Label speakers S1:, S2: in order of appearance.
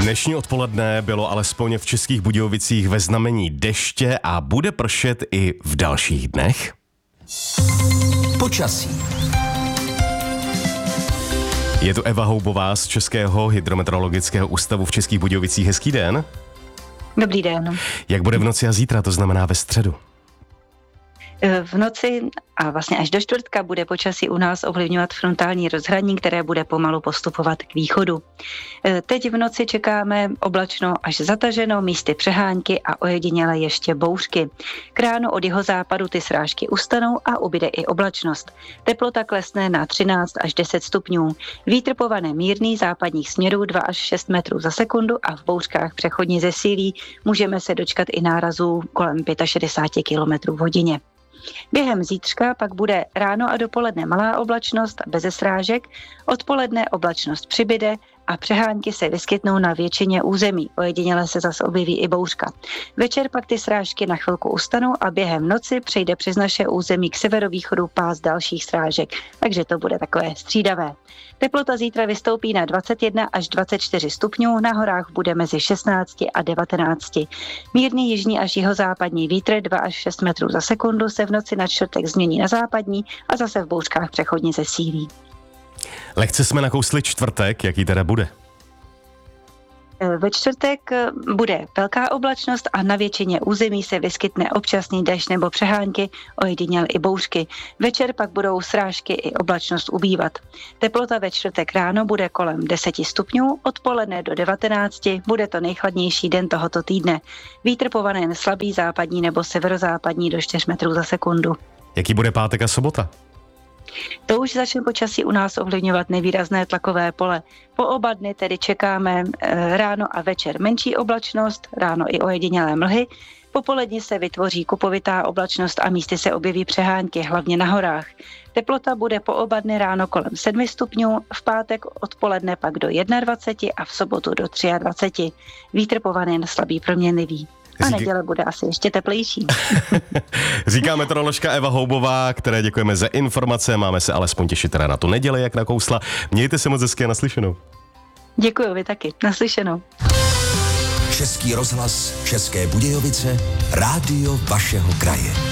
S1: Dnešní odpoledne bylo alespoň v Českých Budějovicích ve znamení deště a bude pršet i v dalších dnech.
S2: Počasí.
S1: Je tu Eva Houbová z Českého hydrometeorologického ústavu v Českých Budějovicích. Hezký den.
S3: Dobrý den.
S1: Jak bude v noci a zítra, to znamená ve středu?
S3: V noci a vlastně až do čtvrtka bude počasí u nás ovlivňovat frontální rozhraní, které bude pomalu postupovat k východu. Teď v noci čekáme oblačno až zataženo, místy přehánky a ojediněle ještě bouřky. K ránu od jihozápadu ty srážky ustanou a ubyde i oblačnost. Teplota klesne na 13 až 10 stupňů. Vítr povane mírný západních směrů 2 až 6 metrů za sekundu a v bouřkách přechodně zesílí. Můžeme se dočkat i nárazů kolem 65 km v hodině. Během zítřka pak bude ráno a dopoledne malá oblačnost beze srážek, odpoledne oblačnost přibyde a přehánky se vyskytnou na většině území. Ojediněle se zase objeví i bouřka. Večer pak ty srážky na chvilku ustanou a během noci přejde přes naše území k severovýchodu pás dalších srážek, takže to bude takové střídavé. Teplota zítra vystoupí na 21 až 24 stupňů, na horách bude mezi 16 a 19. Mírný jižní až jihozápadní vítr 2 až 6 metrů za sekundu se v noci na čtvrtek změní na západní a zase v bouřkách přechodně zesílí.
S1: Lehce jsme nakousli čtvrtek, jaký teda bude?
S3: Ve čtvrtek bude velká oblačnost a na většině území se vyskytne občasný déšť nebo přehánky, ojediněle i bouřky. Večer pak budou srážky i oblačnost ubývat. Teplota ve čtvrtek ráno bude kolem 10 stupňů, odpoledne do 19, bude to nejchladnější den tohoto týdne. Vítr povane jen slabý západní nebo severozápadní do 4 metrů za sekundu.
S1: Jaký bude pátek a sobota?
S3: To už začne počasí u nás ovlivňovat nevýrazné tlakové pole. Po oba dny tedy čekáme ráno a večer menší oblačnost, ráno i ojedinělé mlhy. Popolední se vytvoří kupovitá oblačnost a místy se objeví přehánky, hlavně na horách. Teplota bude po oba dny ráno kolem 7 stupňů, v pátek odpoledne pak do 21 a v sobotu do 23. Vítr povane jen slabý proměnlivý. A neděle bude asi ještě teplejší.
S1: Říká meteoroložka Eva Houbová, které děkujeme za informace. Máme se alespoň těšit teda na tu neděli, jak nakousla. Mějte se moc hezky a naslyšenou.
S3: Děkuju, vy taky. Naslyšenou.
S2: Český rozhlas, České Budějovice, rádio vašeho kraje.